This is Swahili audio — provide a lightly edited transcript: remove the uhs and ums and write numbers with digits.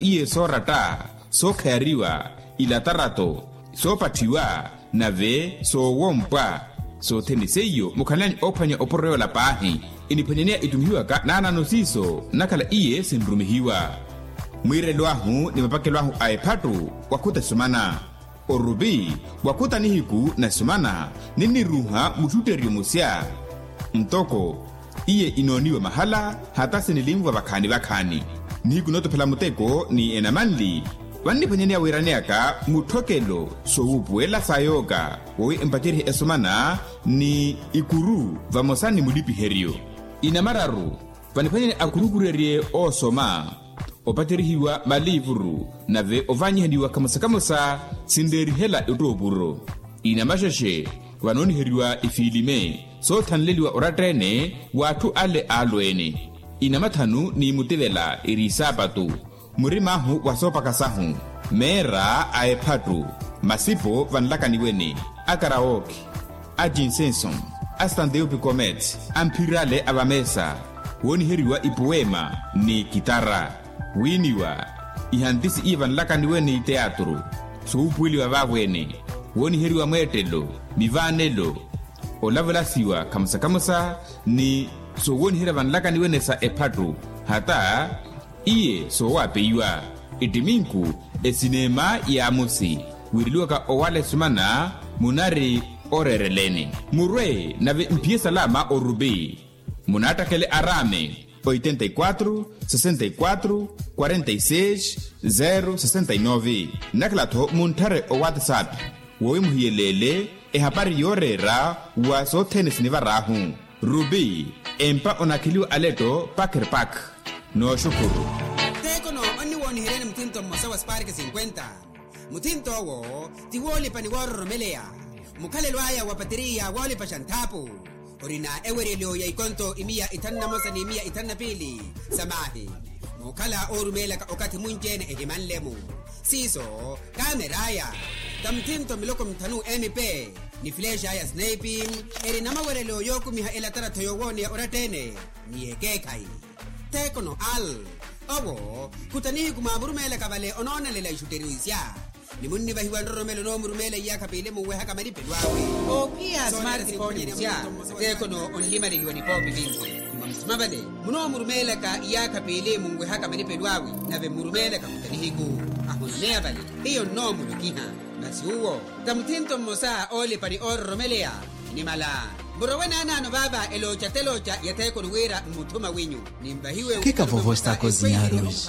iye sorata sokhayariwa ilatarato sopathiwa nave sowompwa sotheniseyo mukhalani ophwanya oporeo la pahi iniphwanyanea itumihiwaka naananosiso nakhala iye sinrumihiwa mwirelwahu ni mapakelwahu a ephatu wakhuta sumana orubi wakhuta nihiku na sumana niniruha muthuteriyo musya ntoko iye inoniwa mahala hata sinilimvwa vakhani nihiku notophela muteko ni enamanli vanniphwanyanea wiraneaka muthokelo sowupuela sayoka wowi empatirihi esumana ni ikuru vamosani mulipiheryo inamararu vanniphwanyane akurukurerye osoma opatirihiwa malivuru nave ovanyihaniwa kamusa sinderihela itopuro inamasheshe vanoniheriwa ifilime sothanleliwa orattene wathu ale alwene inamathanu ni mutivela irisapatu murimahu wasopakasahu mera aephatu masipo vanlakaniwene akaraoke ajinsenson astandeupi comet amphirale avamesa woniheriwa ipuema ni kitara winiwa ihantisi iye vanlakaniwene iteatro soupwiliwa vavwene woniheriwa mwetelo mivanelo olavelasiwa kamusa ni sowonihera vanlakaniwene sa ephatu hata iye sowapeyiwa itiminku esinema ya musi wiriliwaka owale sumana munari orerelene murwe nave mpie salama orube munatakele arame 84 64 46 069 naklatho munthare o WhatsApp wowi muhiyelele ehapari yorera wa sothenesini varahu rubi empa onakhiliwa aleto pakirpak no shukuru tekono ani woni hirene mutinto mosawa sparke 50 mutinto wo tiwole pani warromelea mukhalelwaya wa bateria wale pashantapo orina ewerelo ya ikonto imia itanna mosani imia itanna pili samahi mukhala orumela ka okati munjene ehimanlemu siso kameraya tamtinto miloko mtanu MP ni flesh ya sniping eri namawerelo yokumiha elatara toyowone ya oratene ni ekekai tekono al owo kutani kumamurumela kabale onona lela ishuteruisya ni munni bahiwa ndoromelo no murumela yaka pele muwe haka mari pelwawe okia smart ponisya tekono onlimali liwani popi vinze mabale muno murumela ka yaka pele muwe haka mari pelwawe nave murumela ka kutani hiku ahonea bale iyo no mulukiha nasiuwo tamtinto mosa ole pani orromelea ni mala Borowena nano baba elocha telocha yatekono wera mutuma winyu nimbahiwe Kika vovô está a cozinhar hoje?